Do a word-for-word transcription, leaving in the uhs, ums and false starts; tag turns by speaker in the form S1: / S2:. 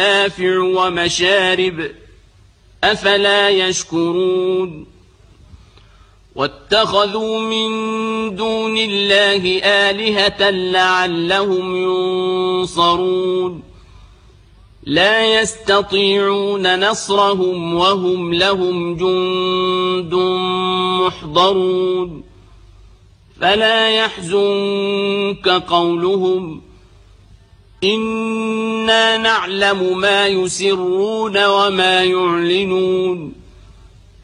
S1: منافع ومشارب أفلا يشكرون واتخذوا من دون الله آلهة لعلهم ينصرون لا يستطيعون نصرهم وهم لهم جند محضرون فلا يحزنك قولهم إنا نعلم ما يسرون وما يعلنون